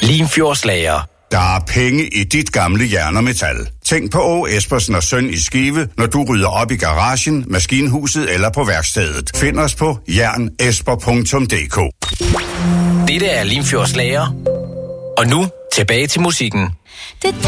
Limfjordslager. Der er penge i dit gamle jern og metal. Tænk på Åge Espersen og Søn i Skive, når du rydder op i garagen, maskinhuset eller på værkstedet. Find os på jernesper.dk. Dette er Limfjordslager. Og nu tilbage til musikken.